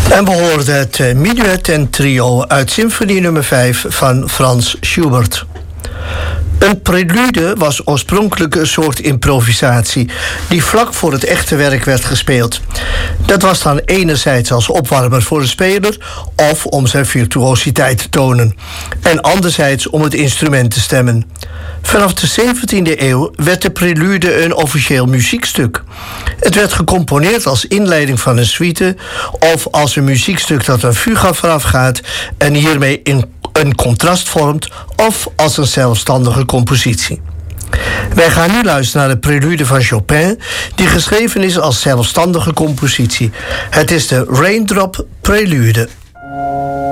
En we hoorden het Minuet en Trio uit Symfonie nummer 5 van Franz Schubert. Een prelude was oorspronkelijk een soort improvisatie die vlak voor het echte werk werd gespeeld. Dat was dan enerzijds als opwarmer voor de speler of om zijn virtuositeit te tonen, en anderzijds om het instrument te stemmen. Vanaf de 17e eeuw werd de prelude een officieel muziekstuk. Het werd gecomponeerd als inleiding van een suite of als een muziekstuk dat een fuga voorafgaat en hiermee een contrast vormt of als een zelfstandige compositie. Wij gaan nu luisteren naar de prelude van Chopin, die geschreven is als zelfstandige compositie. Het is de Raindrop Prelude.